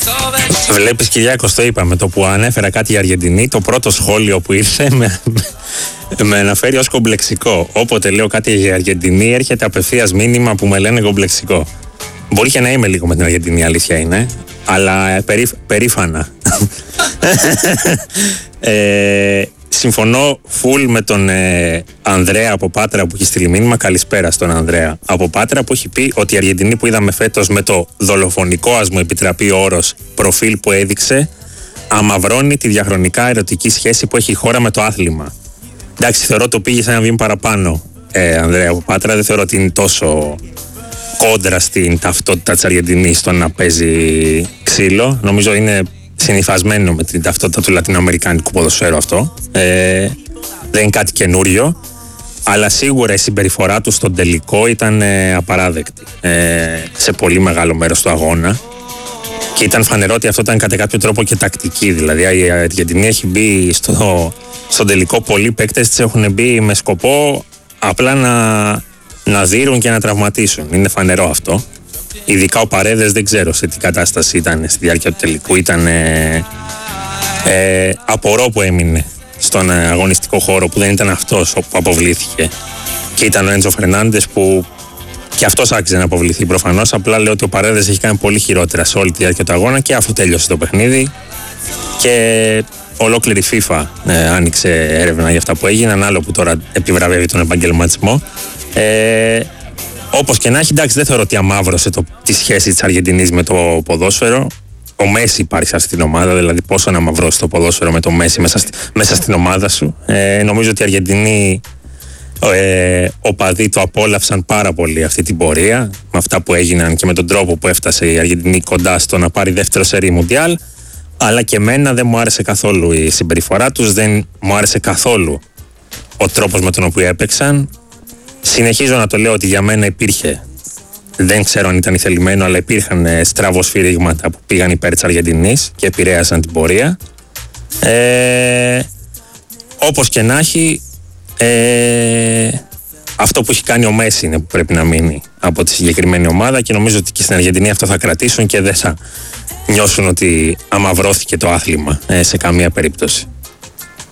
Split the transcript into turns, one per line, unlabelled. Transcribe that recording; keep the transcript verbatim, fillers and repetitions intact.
Βλέπεις, Κυριάκος, το είπαμε, το που ανέφερα κάτι για Αργεντινή, το πρώτο σχόλιο που ήρθε με, με αναφέρει ως κομπλεξικό. Όποτε λέω κάτι για Αργεντινή, έρχεται απευθείας μήνυμα που με λένε κομπλεξικό. Μπορεί και να είμαι λίγο με την Αργεντινή, αλήθεια είναι, αλλά περί, περήφανα. ε, συμφωνώ full με τον ε, Ανδρέα από Πάτρα που έχει στείλει μήνυμα. Καλησπέρα στον Ανδρέα από Πάτρα, που έχει πει ότι η Αργεντινή που είδαμε φέτος με το δολοφονικό, ας μου επιτραπεί ο όρος, προφίλ που έδειξε, αμαυρώνει τη διαχρονικά ερωτική σχέση που έχει η χώρα με το άθλημα. Εντάξει, θεωρώ το πήγε σε ένα βήμα παραπάνω, ε, Ανδρέα από Πάτρα. Δεν θεωρώ ότι είναι τόσο κόντρα στην ταυτότητα της Αργεντινής στο να παίζει ξύλο. Νομίζω είναι συνυφασμένο με την ταυτότητα του λατινοαμερικάνικου ποδοσφαίρου αυτό. Ε, δεν είναι κάτι καινούριο, αλλά σίγουρα η συμπεριφορά του στον τελικό ήταν ε, απαράδεκτη ε, σε πολύ μεγάλο μέρος του αγώνα, και ήταν φανερό ότι αυτό ήταν κατά κάποιο τρόπο και τακτική. Δηλαδή η Αργεντινή έχει μπει στο, στον τελικό, πολλοί παίκτες της έχουν μπει με σκοπό απλά να, να δείρουν και να τραυματίσουν. Είναι φανερό αυτό. Ειδικά ο Παρέδες, δεν ξέρω σε τι κατάσταση ήταν στη διάρκεια του τελικού. Ήταν ε, ε, απορώ που έμεινε στον αγωνιστικό χώρο, που δεν ήταν αυτός που αποβλήθηκε, και ήταν ο Έντζο Φερνάντες, που και αυτός άξιζε να αποβληθεί προφανώς. Απλά λέω ότι ο Παρέδες έχει κάνει πολύ χειρότερα σε όλη τη διάρκεια του αγώνα, και αφού τέλειωσε το παιχνίδι και ολόκληρη FIFA ε, άνοιξε έρευνα για αυτά που έγιναν, άλλο που τώρα επιβραβεύει τον επαγγελματισμό. Ε, Όπως και να έχει, εντάξει, δεν θεωρώ ότι αμαύρωσε το, τη σχέση της Αργεντινής με το ποδόσφαιρο. Ο Μέση υπάρχει σε αυτή την ομάδα, δηλαδή πόσο να αμαυρώσει το ποδόσφαιρο με το Μέση μέσα, στη, μέσα στην ομάδα σου. Ε, νομίζω ότι οι Αργεντινοί ε, οπαδοί το απόλαυσαν πάρα πολύ αυτή την πορεία, με αυτά που έγιναν και με τον τρόπο που έφτασε η Αργεντινή κοντά στο να πάρει δεύτερο σερί Μουντιάλ. Αλλά και εμένα δεν μου άρεσε καθόλου η συμπεριφορά τους, δεν μου άρεσε καθόλου ο τρόπος με τον οποίο έπαιξαν. Συνεχίζω να το λέω ότι για μένα υπήρχε, δεν ξέρω αν ήταν ηθελημένο, αλλά υπήρχαν στραβοσφυρίγματα που πήγαν υπέρ της Αργεντινής και επηρέασαν την πορεία. Ε, όπως και να έχει, ε, αυτό που έχει κάνει ο Μέση είναι που πρέπει να μείνει από τη συγκεκριμένη ομάδα, και νομίζω ότι και στην Αργεντινή αυτό θα κρατήσουν και δεν θα νιώσουν ότι αμαυρώθηκε το άθλημα ε, σε καμία περίπτωση.